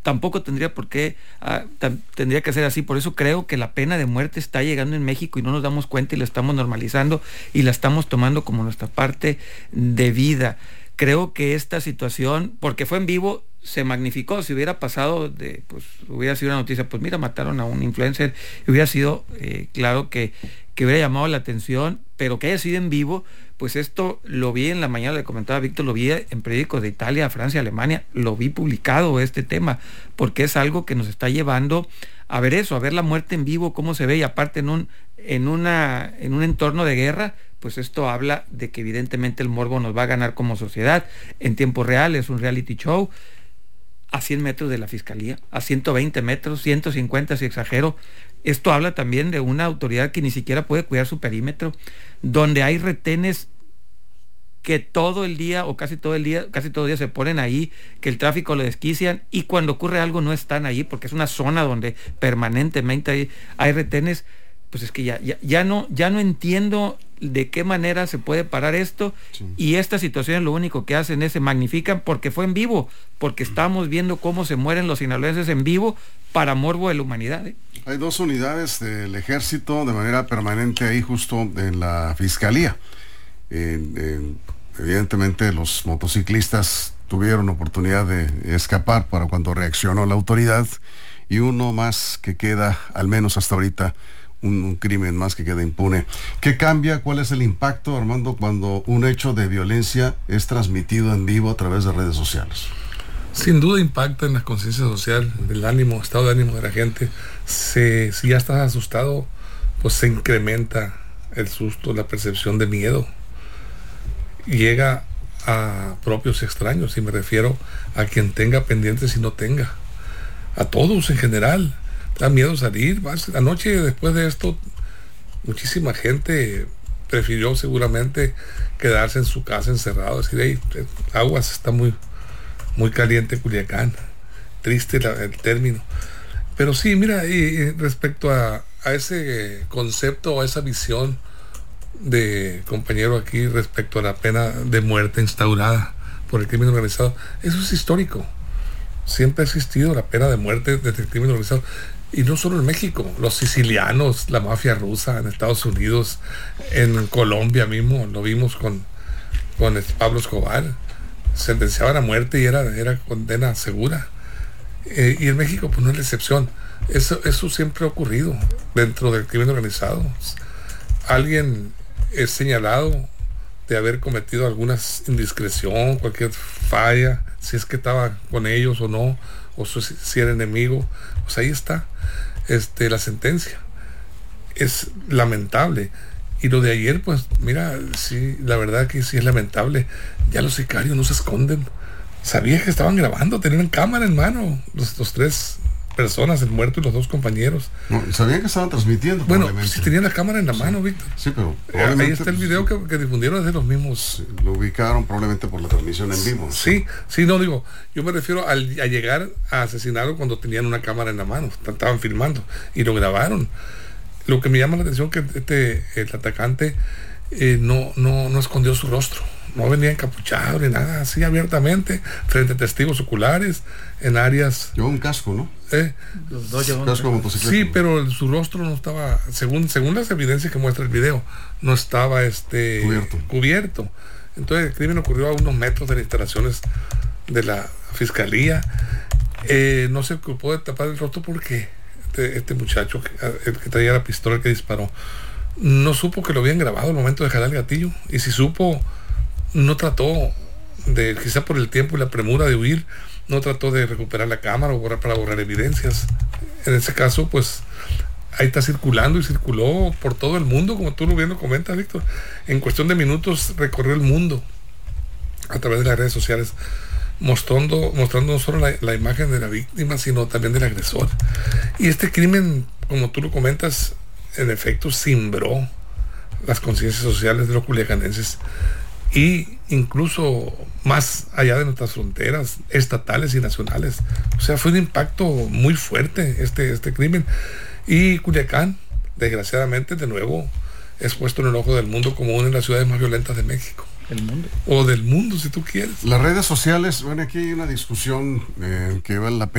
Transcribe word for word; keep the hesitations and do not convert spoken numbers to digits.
tampoco tendría por qué, uh, tam, tendría que ser así. Por eso creo que la pena de muerte está llegando en México y no nos damos cuenta y la estamos normalizando y la estamos tomando como nuestra parte de vida. Creo que esta situación, porque fue en vivo, se magnificó. Si hubiera pasado, de, pues hubiera sido una noticia, pues mira, mataron a un influencer, y hubiera sido, eh, claro que, que hubiera llamado la atención, pero que haya sido en vivo, pues esto lo vi en la mañana, le comentaba a Víctor, lo vi en periódicos de Italia, Francia, Alemania, lo vi publicado este tema, porque es algo que nos está llevando a ver eso, a ver la muerte en vivo, cómo se ve, y aparte en un, en una, en un entorno de guerra, pues esto habla de que evidentemente el morbo nos va a ganar como sociedad en tiempo real. Es un reality show a cien metros de la fiscalía, a ciento veinte metros, ciento cincuenta si exagero. Esto habla también de una autoridad que ni siquiera puede cuidar su perímetro, donde hay retenes que todo el día o casi todo el día, casi todo el día se ponen ahí, que el tráfico lo desquician, y cuando ocurre algo no están ahí, porque es una zona donde permanentemente hay, hay retenes. Pues es que ya, ya, ya no, ya no entiendo de qué manera se puede parar esto, sí. Y estas situaciones lo único que hacen es se magnifican porque fue en vivo, porque estamos viendo cómo se mueren los sinaloenses en vivo para morbo de la humanidad, ¿eh? Hay dos unidades del ejército de manera permanente ahí justo en la fiscalía. Eh, eh, evidentemente los motociclistas tuvieron oportunidad de escapar para cuando reaccionó la autoridad, y uno más que queda, al menos hasta ahorita, Un, un crimen más que queda impune. ¿Qué cambia? ¿Cuál es el impacto, Armando, cuando un hecho de violencia es transmitido en vivo a través de redes sociales? Sin duda impacta en la conciencia social, el ánimo, estado de ánimo de la gente. Se, si ya estás asustado, pues se incrementa el susto, la percepción de miedo. Llega a propios y extraños, y me refiero a quien tenga pendientes y no tenga. A todos en general. Da miedo salir. Anoche, después de esto, muchísima gente prefirió seguramente quedarse en su casa encerrado, decir, hey, aguas, está muy, muy caliente Culiacán. Triste la, el término. Pero sí, mira, y, y respecto a, a ese concepto, a esa visión de compañero aquí respecto a la pena de muerte instaurada por el crimen organizado, eso es histórico. Siempre ha existido la pena de muerte desde el crimen organizado. Y no solo en México, los sicilianos, la mafia rusa en Estados Unidos, en Colombia mismo, lo vimos con, con Pablo Escobar, sentenciaban a muerte y era, era condena segura. Eh, y en México pues no es la excepción. Eso, eso siempre ha ocurrido dentro del crimen organizado. Alguien es señalado de haber cometido alguna indiscreción, cualquier falla, si es que estaba con ellos o no, o si era enemigo, pues ahí está este, la sentencia. Es lamentable. Y lo de ayer, pues mira, sí, la verdad que sí es lamentable. Ya los sicarios no se esconden. Sabía que estaban grabando, tenían cámara en mano, los, los tres personas, el muerto y los dos compañeros. No, sabían que estaban transmitiendo. Bueno, si tenían la cámara en la sí. mano, Víctor. Sí, pero ahí está el video que, que difundieron de los mismos. Sí, lo ubicaron probablemente por la transmisión en vivo. Sí, sí, no digo, yo me refiero al, a llegar a asesinarlo cuando tenían una cámara en la mano, estaban filmando y lo grabaron. Lo que me llama la atención que este, el atacante eh, no, no, no escondió su rostro. No venía encapuchado ni nada, así abiertamente, frente a testigos oculares, en áreas... Llevó un casco, ¿no? ¿Eh? Los dos llevan casco de motocicleta. Sí, pero su rostro no estaba, según, según las evidencias que muestra el video, no estaba este cubierto. cubierto. Entonces el crimen ocurrió a unos metros de las instalaciones de la fiscalía. Eh, no se ocupó de tapar el rostro porque este, este muchacho, el que traía la pistola, el que disparó, no supo que lo habían grabado al momento de jalar el gatillo. Y si supo, no trató de, quizá por el tiempo y la premura de huir, no trató de recuperar la cámara o borrar para borrar evidencias. En ese caso, pues ahí está circulando y circuló por todo el mundo, como tú lo bien lo comentas, Víctor. En cuestión de minutos recorrió el mundo a través de las redes sociales, mostrando, mostrando no solo la, la imagen de la víctima, sino también del agresor. Y este crimen, como tú lo comentas, en efecto cimbró las conciencias sociales de los culiacanenses, y incluso más allá de nuestras fronteras estatales y nacionales. O sea, fue un impacto muy fuerte este, este crimen. Y Culiacán, desgraciadamente, de nuevo es puesto en el ojo del mundo como una de las ciudades más violentas de México. El mundo. O del mundo, si tú quieres. Las redes sociales, bueno, aquí hay una discusión eh, que vale la pena.